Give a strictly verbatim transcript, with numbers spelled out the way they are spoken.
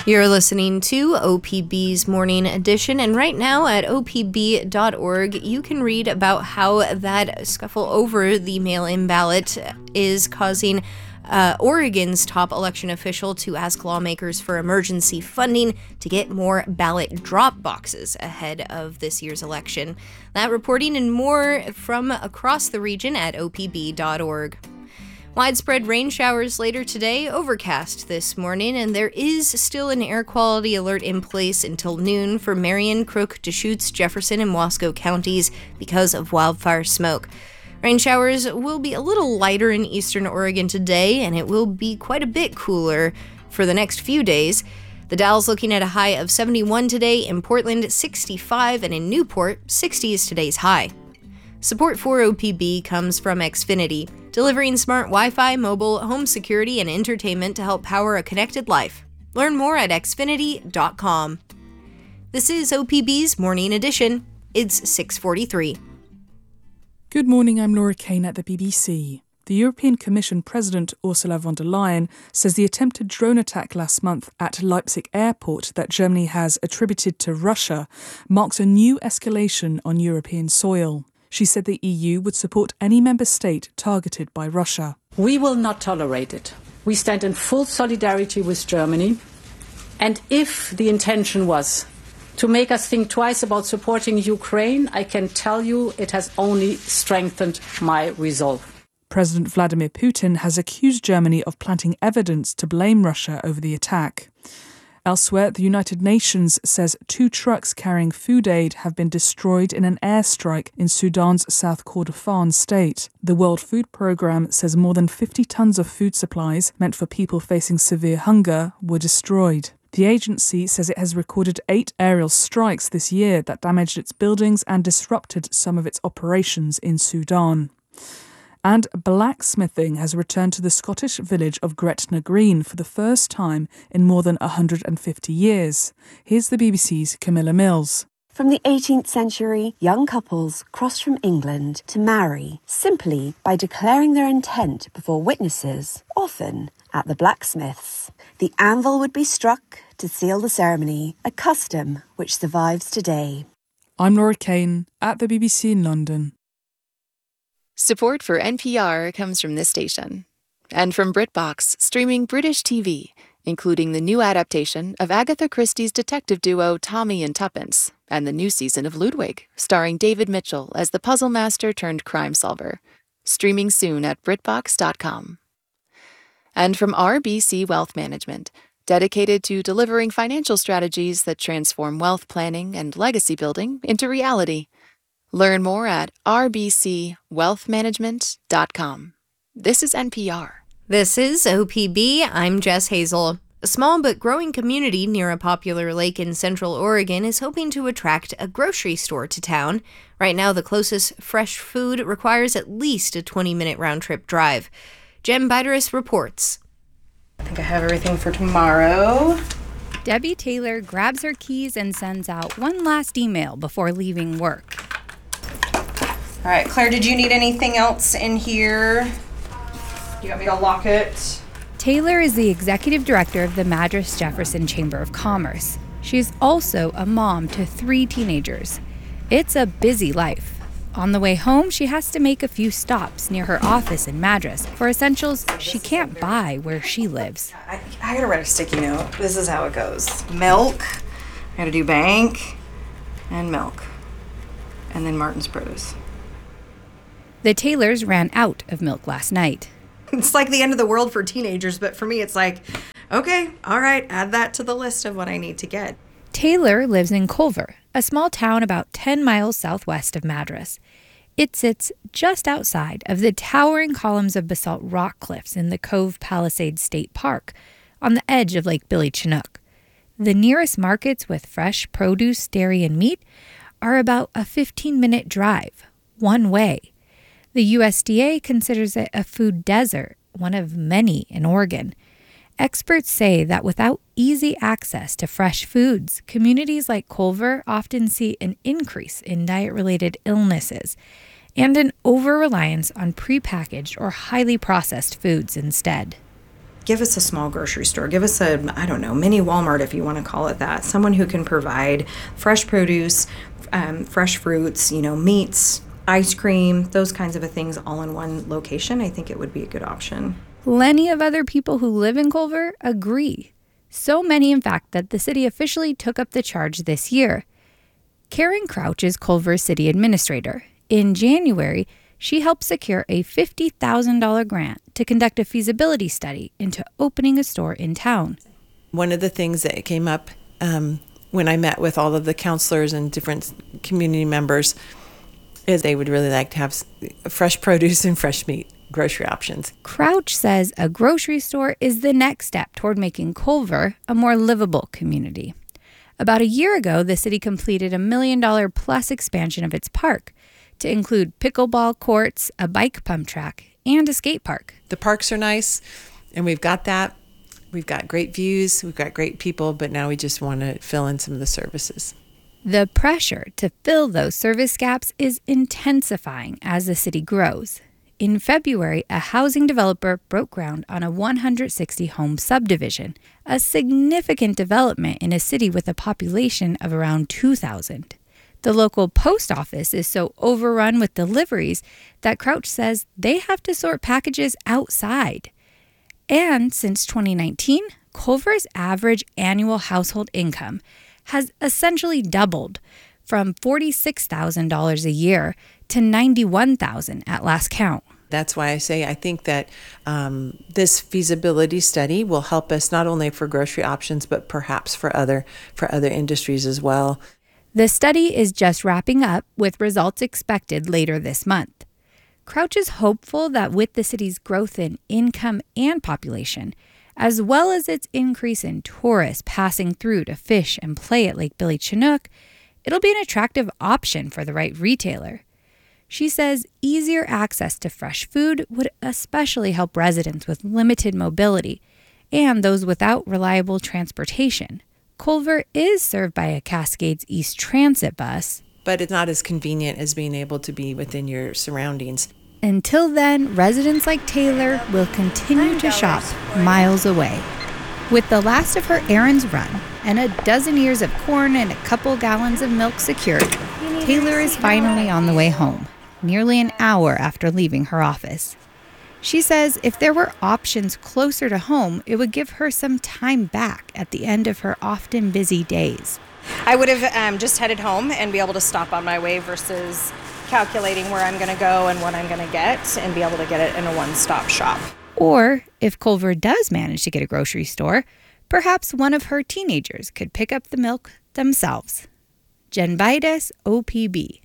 You're listening to O P B's Morning Edition, and right now at O P B dot org, you can read about how that scuffle over the mail-in ballot is causing uh, Oregon's top election official to ask lawmakers for emergency funding to get more ballot drop boxes ahead of this year's election. That reporting and more from across the region at O P B dot org. Widespread rain showers later today, overcast this morning, and there is still an air quality alert in place until noon for Marion, Crook, Deschutes, Jefferson, and Wasco counties because of wildfire smoke. Rain showers will be a little lighter in eastern Oregon today, and it will be quite a bit cooler for the next few days. The Dow's looking at a high of seventy-one today, in Portland sixty-five, and in Newport sixty is today's high. Support for O P B comes from Xfinity, delivering smart Wi-Fi, mobile, home security, and entertainment to help power a connected life. Learn more at xfinity dot com. This is O P B's Morning Edition. It's six forty-three. Good morning, I'm Laura Kane at the B B C. The European Commission President Ursula von der Leyen says the attempted drone attack last month at Leipzig airport that Germany has attributed to Russia marks a new escalation on European soil. She said the E U would support any member state targeted by Russia. We will not tolerate it. We stand in full solidarity with Germany. And if the intention was to make us think twice about supporting Ukraine, I can tell you it has only strengthened my resolve. President Vladimir Putin has accused Germany of planting evidence to blame Russia over the attack. Elsewhere, the United Nations says two trucks carrying food aid have been destroyed in an airstrike in Sudan's South Kordofan state. The World Food Programme says more than fifty tons of food supplies meant for people facing severe hunger were destroyed. The agency says it has recorded eight aerial strikes this year that damaged its buildings and disrupted some of its operations in Sudan. And blacksmithing has returned to the Scottish village of Gretna Green for the first time in more than one hundred fifty years. Here's the B B C's Camilla Mills. From the eighteenth century, young couples crossed from England to marry simply by declaring their intent before witnesses, often at the blacksmiths. The anvil would be struck to seal the ceremony, a custom which survives today. I'm Laura Kane at the B B C in London. Support for N P R comes from this station. And from BritBox, streaming British T V, including the new adaptation of Agatha Christie's detective duo Tommy and Tuppence, and the new season of Ludwig, starring David Mitchell as the puzzle master turned crime solver. Streaming soon at BritBox dot com. And from R B C Wealth Management, dedicated to delivering financial strategies that transform wealth planning and legacy building into reality. Learn more at r b c wealth management dot com. This is N P R. This is O P B. I'm Jess Hazel. A small but growing community near a popular lake in Central Oregon is hoping to attract a grocery store to town. Right now, the closest fresh food requires at least a twenty-minute round-trip drive. Jen Bideris reports. I think I have everything for tomorrow. Debbie Taylor grabs her keys and sends out one last email before leaving work. All right, Claire, did you need anything else in here? You want me to lock it? Taylor is the executive director of the Madras Jefferson Chamber of Commerce. She's also a mom to three teenagers. It's a busy life. On the way home, she has to make a few stops near her office in Madras for essentials she can't buy where she lives. I, I gotta write a sticky note. This is how it goes. Milk, I gotta do bank, and milk. And then Martin's produce. The Taylors ran out of milk last night. It's like the end of the world for teenagers, but for me it's like, okay, all right, add that to the list of what I need to get. Taylor lives in Culver, a small town about ten miles southwest of Madras. It sits just outside of the towering columns of basalt rock cliffs in the Cove Palisades State Park, on the edge of Lake Billy Chinook. The nearest markets with fresh produce, dairy, and meat are about a fifteen-minute drive, one way. The U S D A considers it a food desert, one of many in Oregon. Experts say that without easy access to fresh foods, communities like Culver often see an increase in diet-related illnesses and an over-reliance on prepackaged or highly processed foods instead. give us a small grocery store. Give us a, I don't know, mini Walmart if you want to call it that. Someone who can provide fresh produce, um, fresh fruits, you know, meats, ice cream, those kinds of things all in one location. I think it would be a good option. Plenty of other people who live in Culver agree. So many, in fact, that the city officially took up the charge this year. Karen Crouch is Culver's city administrator. In January, she helped secure a fifty thousand dollars grant to conduct a feasibility study into opening a store in town. One of the things that came up um, when I met with all of the counselors and different community members is they would really like to have fresh produce and fresh meat grocery options. Crouch says a grocery store is the next step toward making Culver a more livable community. About a year ago, the city completed a million dollar plus expansion of its park to include pickleball courts, a bike pump track, and a skate park. The parks are nice, and we've got that. We've got great views, we've got great people, but now we just want to fill in some of the services. The pressure to fill those service gaps is intensifying as the city grows. In February, a housing developer broke ground on a one hundred sixty home subdivision, a significant development in a city with a population of around two thousand. The local post office is so overrun with deliveries that Crouch says they have to sort packages outside. And since twenty nineteen, Culver's average annual household income has essentially doubled from forty-six thousand dollars a year to ninety-one thousand dollars at last count. That's why I say I think that um, this feasibility study will help us not only for grocery options, but perhaps for other for other industries as well. The study is just wrapping up, with results expected later this month. Crouch is hopeful that with the city's growth in income and population, as well as its increase in tourists passing through to fish and play at Lake Billy Chinook, it'll be an attractive option for the right retailer. She says easier access to fresh food would especially help residents with limited mobility and those without reliable transportation. Culver is served by a Cascades East Transit bus, but it's not as convenient as being able to be within your surroundings. Until then, residents like Taylor will continue to shop miles away. With the last of her errands run and a dozen ears of corn and a couple gallons of milk secured, Taylor is finally on the way home, nearly an hour after leaving her office. She says if there were options closer to home, it would give her some time back at the end of her often busy days. I would have um, just headed home and be able to stop on my way versus calculating where I'm going to go and what I'm going to get and be able to get it in a one-stop shop. Or if Culver does manage to get a grocery store, perhaps one of her teenagers could pick up the milk themselves. Jen Bidas, O P B.